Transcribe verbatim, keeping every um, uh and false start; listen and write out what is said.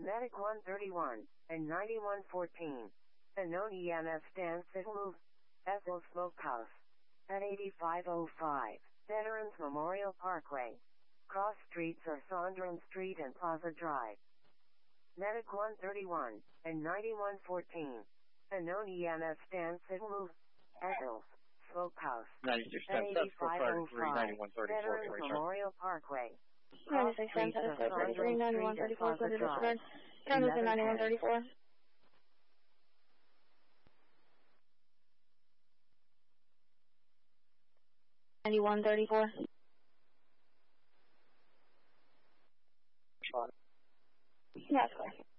Medic one thirty-one and ninety-one fourteen. Unknown E M F stance at move. Ethel Smokehouse. At eighty-five oh five. Veterans Memorial Parkway. Cross streets are Sondran Street and Plaza Drive. Medic one thirty-one and ninety-one fourteen. Unknown E M F stance at move. Ethel Smokehouse. ninety-six At ten, that's for eighty-five oh five. Veterans Memorial Parkway. ninety-six ten, seven thirty-three, ninety-one thirty-four, clear to disregard. Counties in ninety-one thirty-four. ninety-one thirty-four. That's clear.